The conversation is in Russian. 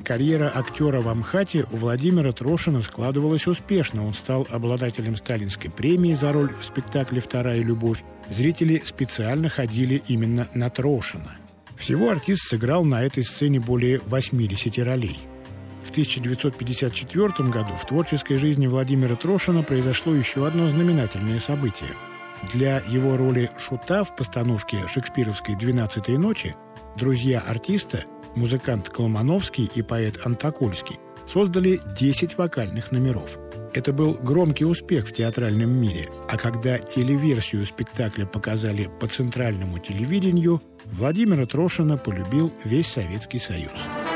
Карьера актера в Амхате у Владимира Трошина складывалась успешно. Он стал обладателем сталинской премии за роль в спектакле «Вторая любовь». Зрители специально ходили именно на Трошина. Всего артист сыграл на этой сцене более 80 ролей. В 1954 году в творческой жизни Владимира Трошина произошло еще одно знаменательное событие. Для его роли Шута в постановке шекспировской «12-й ночи» друзья артиста, музыкант Колмановский и поэт Антокольский, создали 10 вокальных номеров. Это был громкий успех в театральном мире, а когда телеверсию спектакля показали по центральному телевидению, Владимира Трошина полюбил весь Советский Союз.